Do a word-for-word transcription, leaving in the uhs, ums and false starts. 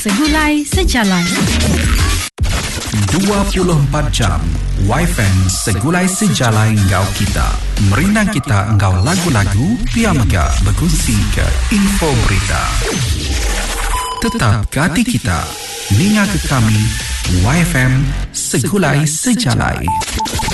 Segulai Sejalan. dua puluh empat jam Y F M Segulai Sejalan Engkau Kita. Merinang kita engkau lagu-lagu, Pia Mega berkongsi ke info berita. Tetap ke hati kita, ninga ke kami, Y F M Segulai Sejalan.